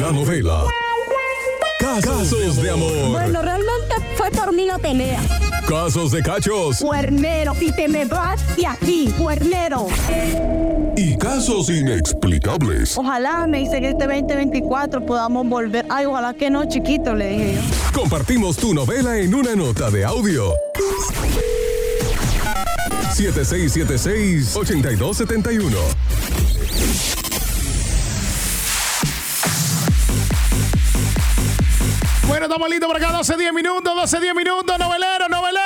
la novela Casos de amor. Bueno, realmente fue por mí no tenía. Casos de cachos. Cuernero, y te me vas de aquí, cuernero. Y casos inexplicables. Ojalá me dice que este 2024 podamos volver. Ay, ojalá que no, chiquito, le dije yo. Compartimos tu novela en una nota de audio. 7676-8271. Bueno, estamos listos por acá, 12-10 minutos, novelero.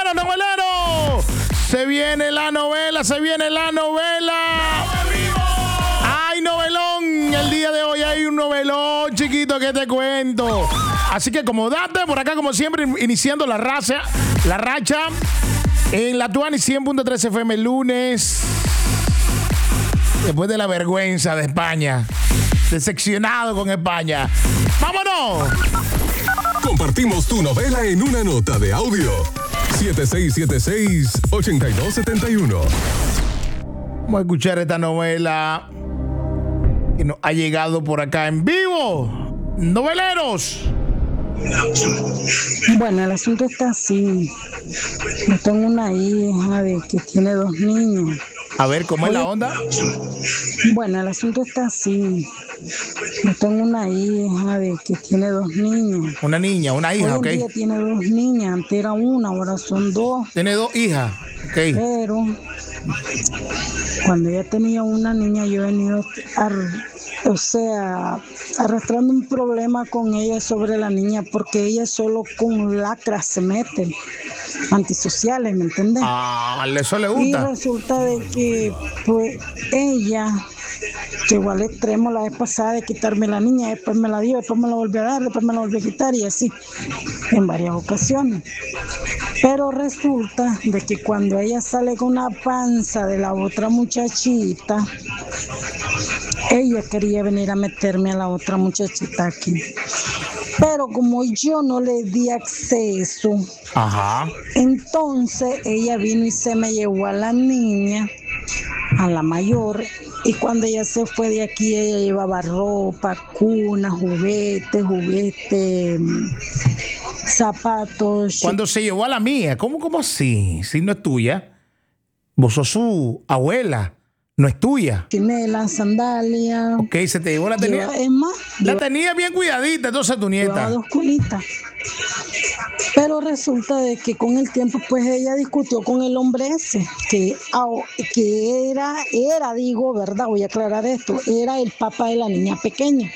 Se viene la novela. ¡Ay, novelón! El día de hoy hay un novelón, chiquito, que te cuento. Así que acomodate por acá, como siempre, iniciando la racha en la Tuani 100.3 FM el lunes. Después de la vergüenza de España. Decepcionado con España. ¡Vámonos! Compartimos tu novela en una nota de audio. 7676-8271. Vamos a escuchar esta novela que nos ha llegado por acá en vivo. Noveleros. Bueno, el asunto está así. Yo tengo una hija que tiene 2 niños. A ver, ¿cómo es la onda? Bueno, el asunto está así. Yo tengo una hija que tiene 2 niños. Una hija, ok. Hoy en día tiene 2 niñas, antes era una, ahora son 2. Tiene 2 hijas, ok. Pero cuando ella tenía una niña, yo he venido arrastrando un problema con ella sobre la niña, porque ella solo con lacras se mete, antisociales, ¿me entiendes? Ah, eso le gusta. Y resulta de que, pues, ella llegó al extremo la vez pasada de quitarme la niña, después me la dio, después me la volvió a dar, después me la volvió a quitar y así, en varias ocasiones. Pero resulta de que cuando ella sale con una panza de la otra muchachita, ella quería venir a meterme a la otra muchachita aquí. Pero como yo no le di acceso, entonces ella vino y se me llevó a la niña, a la mayor, y cuando ella se fue de aquí, ella llevaba ropa, cuna, juguetes, zapatos. Cuando se llevó a la mía, ¿cómo así? Si no es tuya, vos sos su abuela, no es tuya. Tiene la sandalia. Ok, se te llevó la tenía. Es más, la tenía bien cuidadita, entonces tu nieta. Llevaba 2 cunitas. Pero resulta de que con el tiempo, pues ella discutió con el hombre ese, que era, ¿verdad? Voy a aclarar esto, era el papá de la niña pequeña.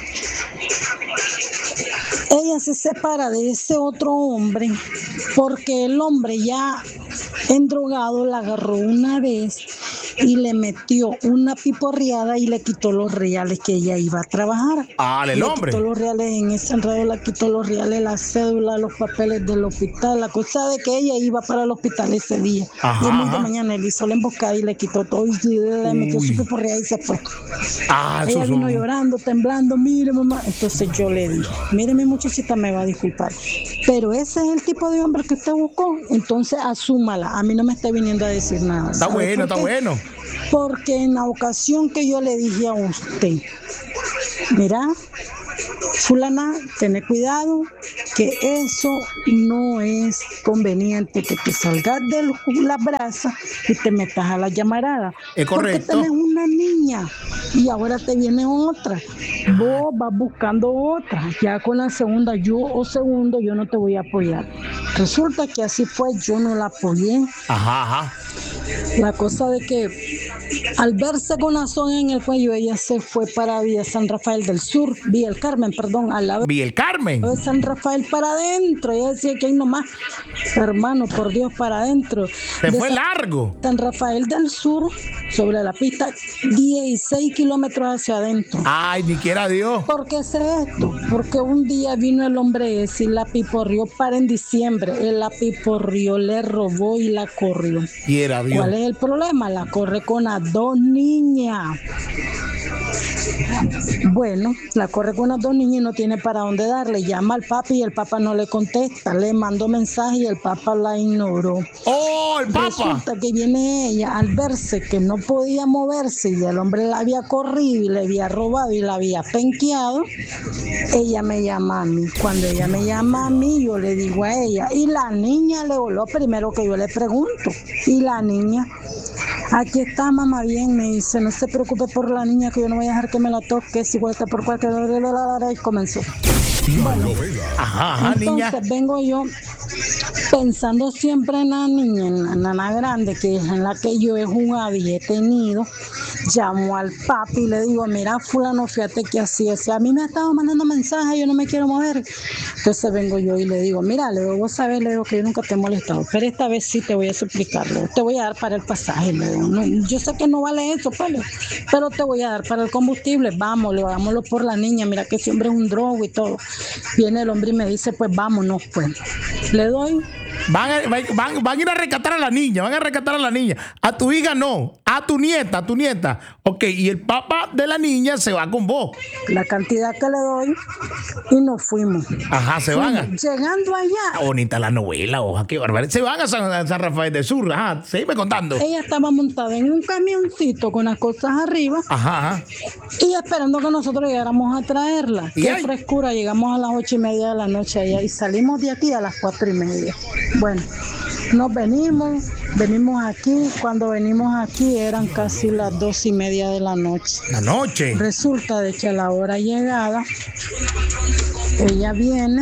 Ella se separa de ese otro hombre porque el hombre ya endrogado la agarró una vez y le metió una piporreada y le quitó los reales que ella iba a trabajar. El hombre. Le quitó los reales en ese enredo, le quitó los reales, la cédula, los papeles del hospital, la cosa de que ella iba para el hospital ese día. Y muy de mañana él hizo la emboscada y le quitó todo y le metió su piporreada y se fue. Ella vino llorando, temblando, mire mamá. Entonces yo le dije, mire mi muchachita, me va a disculpar, pero ese es el tipo de hombre que usted buscó, entonces asúmala, a mí no me está viniendo a decir nada. Está bueno. Porque en la ocasión que yo le dije a usted, mira, fulana, ten cuidado, que eso no es conveniente, que te salgas de la brasa y te metas a la llamarada. Es correcto. Porque tenés una niña y ahora te viene otra. Vos vas buscando otra. Ya con la segunda, yo no te voy a apoyar. Resulta que así fue, yo no la apoyé. La cosa de que al verse con la soga en el cuello, ella se fue para Villa San Rafael del Sur, Villa El Carmen, perdón, al lado Villa El Carmen. de San Rafael para adentro. Ella decía que ahí nomás, hermano, por Dios, para adentro. Se fue largo. San Rafael del Sur, sobre la pista, 16 kilómetros hacia adentro. Ay, ni quiera Dios. ¿Por qué sé esto? Porque un día vino el hombre ese y la piporrió para en diciembre. Él la piporrió, le robó y la corrió. Quiera Dios. ¿Cuál es el problema? La corre con las 2 niñas. Bueno, la corre con unas dos niñas y no tiene para dónde darle. Llama al papi y el papá no le contesta. Le mandó mensaje y el papá la ignoró. ¡Oh, el papá! Resulta que viene ella al verse que no podía moverse y el hombre la había corrido y le había robado y la había penqueado. Ella me llama a mí. Cuando ella me llama a mí, yo le digo a ella. Y la niña le voló primero que yo le pregunto. Y la niña, aquí está mamá bien, me dice, no se preocupe por la niña que yo no voy a dejar que me la toque, si vuelta por cualquier hora y comenzó. La novela. Ajá, niña. Entonces vengo yo pensando siempre en la niña, en la nana grande, que es en la que yo he jugado y he tenido. Llamo al papi y le digo, mira fulano, fíjate que así es. A mí me ha estado mandando mensajes, yo no me quiero mover. Entonces vengo yo y le digo, mira, le digo, vos sabés, le digo que yo nunca te he molestado, pero esta vez sí te voy a suplicar, le digo, te voy a dar para el pasaje, le digo, no, yo sé que no vale eso, pero te voy a dar para el combustible, vamos, le hagámoslo por la niña, mira que ese hombre es un drogo y todo. Viene el hombre y me dice, pues vámonos, pues. Le doy. Van a ir a rescatar a la niña, A tu hija no, a tu nieta. Ok, y el papá de la niña se va con vos. La cantidad que le doy y nos fuimos. Ajá, se van. Llegando allá. Bonita la novela, oja, qué barbaridad. Se van a San Rafael del Sur, ajá, seguime contando. Ella estaba montada en un camioncito con las cosas arriba. Ajá. Y esperando que nosotros llegáramos a traerla. ¿Y Qué ahí? frescura, llegamos a las 8:30 de la noche allá y salimos de aquí a las 4:30. Bueno, nos venimos aquí. Cuando venimos aquí eran casi las 2:30 de la noche. La noche. Resulta de que a la hora llegada, ella viene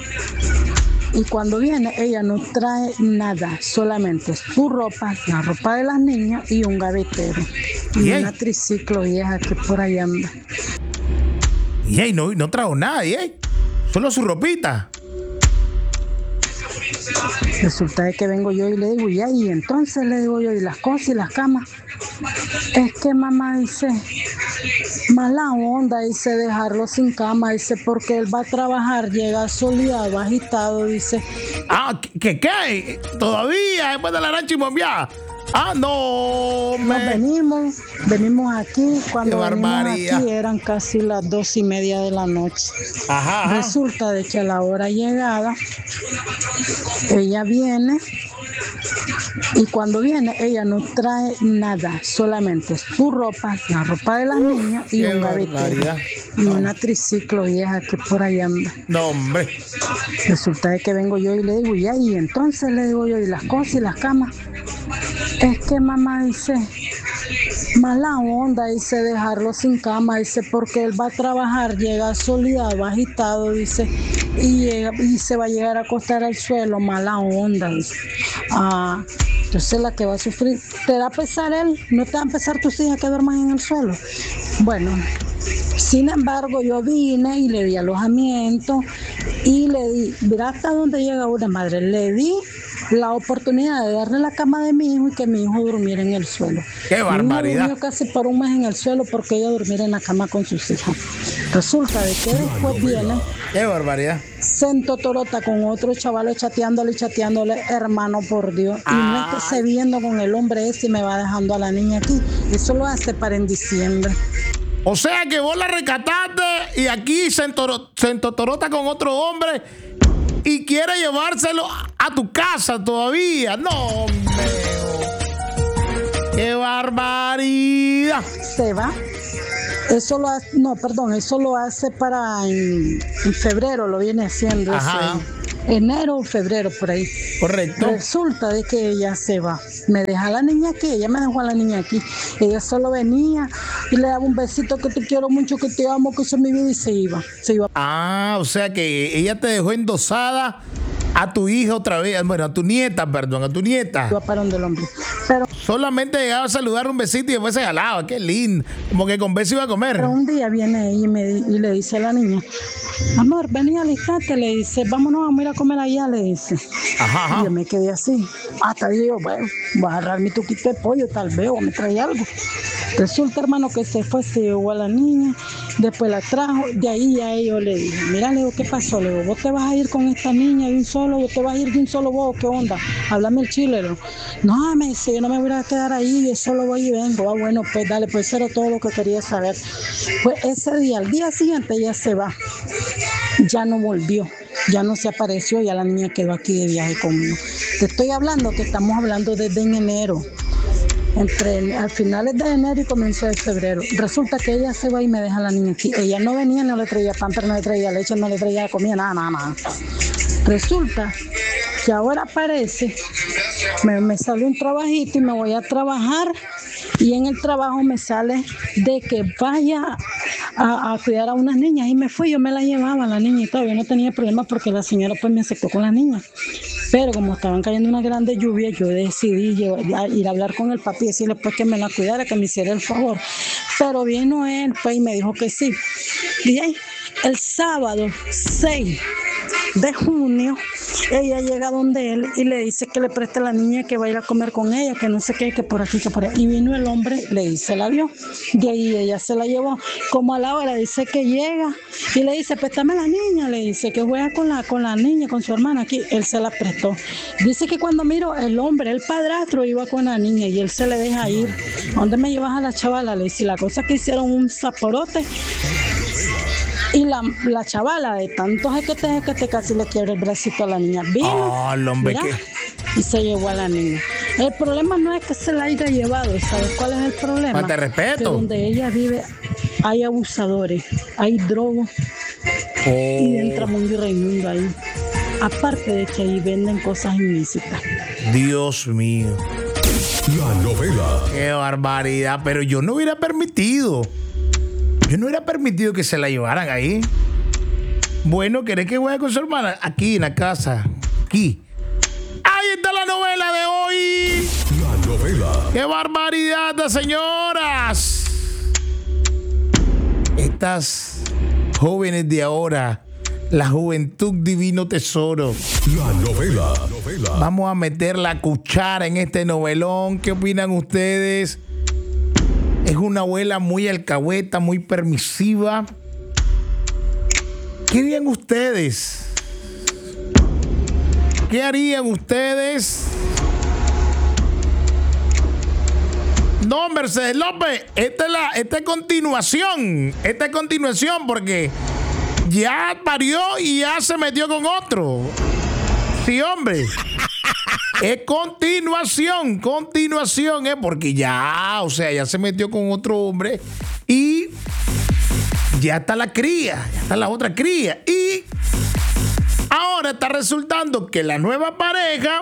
y cuando viene ella no trae nada, solamente su ropa, la ropa de las niñas y un gavetero. Y Bien. una triciclo vieja que por ahí anda. Y ahí no trajo nada, y ahí. Solo su ropita. Resulta de que vengo yo y le digo, y entonces le digo yo, y las cosas y las camas. Es que mamá dice, mala onda, dice, dejarlo sin cama, dice, porque él va a trabajar, llega soleado, agitado, dice. Ah, ¿qué? Todavía, después de la rancha y bombeada. Ah, no, Venimos aquí, cuando Qué venimos barbaridad. aquí eran casi las 2:30 de la noche. Ajá. Resulta de que a la hora llegada, ella viene y cuando viene ella no trae nada, solamente su ropa, la ropa de las niñas y Qué un gavetero barbaridad. y una triciclo vieja que por ahí anda. No, hombre. Resulta de que vengo yo y le digo, y entonces le digo yo, y las cosas y las camas. Es que mamá dice, mala onda, dice, dejarlo sin cama, dice, porque él va a trabajar, llega soleado, agitado, dice, y se va a llegar a acostar al suelo, mala onda, dice. Ah, entonces la que va a sufrir, ¿te da pesar él? ¿No te va a pesar tus hijas que duerman en el suelo? Bueno, sin embargo, yo vine y le di alojamiento y le di, mira hasta dónde llega una madre, le di la oportunidad de darle la cama de mi hijo y que mi hijo durmiera en el suelo. ¡Qué barbaridad! Mi hijo durmió casi por un mes en el suelo porque ella durmiera en la cama con sus hijos. Resulta de que después viene, ¡Qué barbaridad! se entotorota con otro chaval chateándole, hermano, por Dios. Y no es que se viendo con el hombre ese y me va dejando a la niña aquí. Eso lo hace para en diciembre. O sea que vos la rescataste y aquí se entotorota con otro hombre y quiere llevárselo a tu casa todavía. No, hombre. ¡Qué barbaridad! Se va. Eso lo hace, eso lo hace para en febrero, lo viene haciendo. Ajá. Enero o febrero, por ahí. Correcto. Resulta de que ella se va. Me deja a la niña aquí, ella me dejó a la niña aquí. Ella solo venía y le daba un besito, que te quiero mucho, que te amo, que soy mi vida, y se iba. Ah, o sea que ella te dejó endosada a tu hija otra vez, bueno, a tu nieta. Iba para donde el hombre. Pero Solamente llegaba a saludar, un besito y después se jalaba. Qué lindo. Como que con beso iba a comer. un día viene ella y le dice a la niña, amor, ven y alistate, le dice, vamos a ir a comer allá, le dice. Ajá. Y yo me quedé así. Hasta digo, bueno, voy a agarrar mi tuquito de pollo, tal vez, o me trae algo. Resulta, hermano, que se fue, se llevó a la niña, después la trajo, de ahí a ellos le dije, mira, le digo, ¿qué pasó? Le digo, ¿vos te vas a ir con esta niña de un solo? ¿Vos te vas a ir de un solo vos? ¿Qué onda? Háblame el chile. Le digo, no, me dice, yo no me voy a quedar ahí, yo solo voy y vengo. Ah, bueno, pues dale, pues eso era todo lo que quería saber. Pues ese día, al día siguiente ella se va, ya no volvió. Ya no se apareció, ya la niña quedó aquí de viaje conmigo. Te estoy hablando que estamos hablando desde en enero. Al finales de enero y comienzo de febrero. Resulta que ella se va y me deja a la niña aquí. Ella no venía, no le traía pamper, no le traía leche, no le traía comida, nada. Resulta que ahora aparece, me sale un trabajito y me voy a trabajar, y en el trabajo me sale de que vaya a cuidar a unas niñas, y me fui, yo me la llevaba a la niña y todo, yo no tenía problema porque la señora pues me aceptó con la niña, pero como estaban cayendo unas grandes lluvias, yo decidí ir a hablar con el papi y decirle pues que me la cuidara, que me hiciera el favor, pero vino él pues y me dijo que sí. Y ahí, el sábado 6 de junio, ella llega donde él y le dice que le preste a la niña, que va a ir a comer con ella, que no sé qué, que por aquí, que por allá. Y vino el hombre, le dice, la dio. De ahí ella se la llevó. Como a la hora dice que llega y le dice, préstame a la niña, le dice que juega con la niña, con su hermana aquí. Él se la prestó. Dice que cuando miro el hombre, el padrastro, iba con la niña y él se le deja ir. ¿Dónde me llevas a la chavala? Le dice, la cosa que hicieron un zaporote. Y la chavala de tantos que casi le quiebra el bracito a la niña. Vino, hombre, mira, y se llevó a la niña. El problema no es que se la haya llevado, ¿sabes cuál es el problema? Falta de respeto. Que donde ella vive hay abusadores, hay drogas, y entra mundo y reimundo ahí. Aparte de que ahí venden cosas ilícitas. Dios mío. La novela. Qué barbaridad, pero yo no hubiera permitido. Yo no hubiera permitido que se la llevaran ahí. Bueno, ¿querés que juegue con su hermana? Aquí, en la casa. Aquí. Ahí está la novela de hoy. La novela. ¡Qué barbaridad, señoras! Estas jóvenes de ahora, la juventud divino tesoro. La novela. Vamos a meter la cuchara en este novelón. ¿Qué opinan ustedes? Es una abuela muy alcahueta, muy permisiva. ¿Qué harían ustedes? ¿Qué harían ustedes? No, Mercedes López, esta es continuación. Esta es continuación porque ya parió y ya se metió con otro. Sí, hombre. Es continuación, porque ya, o sea, ya se metió con otro hombre y ya está la cría, ya está la otra cría. Y ahora está resultando que la nueva pareja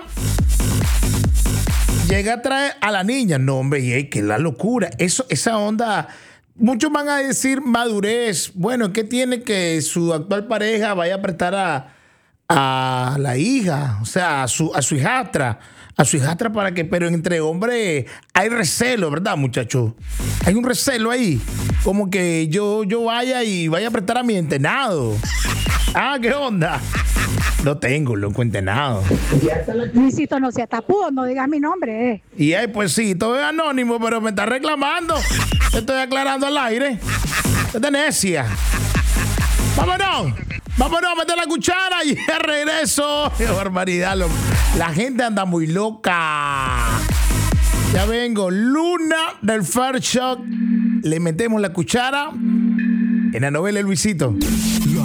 llega a traer a la niña. No, hombre, y que es la locura. Esa onda, muchos van a decir madurez. Bueno, ¿qué tiene que su actual pareja vaya a prestar a la hija, o sea, a su hijastra para que, pero entre hombres hay recelo, ¿verdad, muchachos? Hay un recelo ahí, como que yo vaya a prestar a mi entenado. Ah, ¿qué onda? Lo tengo, loco, entenado. Luisito, no sea tapudo, no digas mi nombre, Y ahí, pues sí, todo es anónimo, pero me está reclamando. Te estoy aclarando al aire. Es necia. Vámonos, mete la cuchara y ya regreso. Qué barbaridad, la gente anda muy loca. Ya vengo, Luna del Fair Shock. Le metemos la cuchara en la novela de Luisito.